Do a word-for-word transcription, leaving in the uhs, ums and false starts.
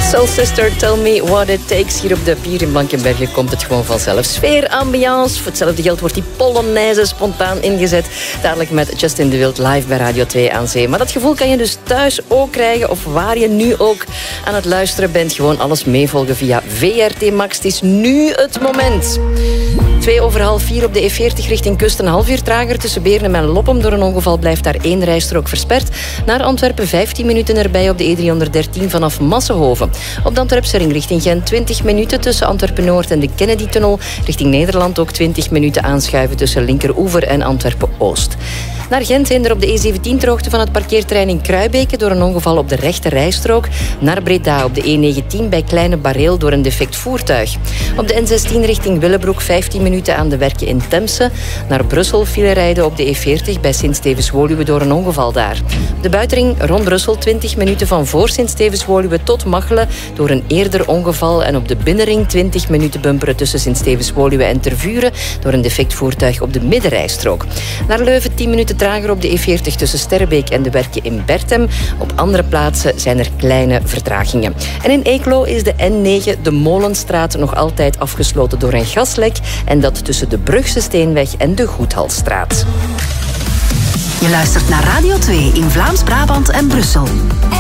Soul Sister, tell me what it takes. Hier op de Pier in Blankenberge komt het gewoon vanzelf. Sfeer, ambiance. Voor hetzelfde geld wordt die Polonaise spontaan ingezet. Dadelijk met Justin de Wild live bij Radio twee aan Zee. Maar dat gevoel kan je dus thuis ook krijgen. Of waar je nu ook aan het luisteren bent. Gewoon alles meevolgen via V R T Max. Het is nu het moment. Twee over half vier op de E veertig richting kust. Een half uur trager tussen Beernem en Loppem. Door een ongeval blijft daar één rijstrook versperd. Naar Antwerpen vijftien minuten erbij op de E driehonderddertien vanaf Massenhoven. Op de Antwerpse ring richting Gent twintig minuten tussen Antwerpen-Noord en de Kennedy-tunnel. Richting Nederland ook twintig minuten aanschuiven tussen Linkeroever en Antwerpen-Oost. Naar Gent heen er op de E zeventien ter hoogte van het parkeerterrein in Kruibeke door een ongeval op de rechte rijstrook. Naar Breda op de E negentien bij Kleine Bareel door een defect voertuig. Op de N zestien richting Willebroek vijftien minuten aan de werken in Temse. Naar Brussel file rijden op de E veertig bij Sint-Stevens-Woluwe door een ongeval daar. De buitenring rond Brussel twintig minuten van voor Sint-Stevens-Woluwe tot Machelen door een eerder ongeval. En op de binnenring twintig minuten bumperen tussen Sint-Stevens-Woluwe en Tervuren door een defect voertuig op de middenrijstrook. Naar Leuven tien minuten trager op de E veertig tussen Sterrebeek en de werken in Bertem. Op andere plaatsen zijn er kleine vertragingen. En in Eeklo is de N negen, de Molenstraat, nog altijd afgesloten door een gaslek. En dat tussen de Brugse Steenweg en de Goedhalstraat. Je luistert naar Radio twee in Vlaams-Brabant en Brussel.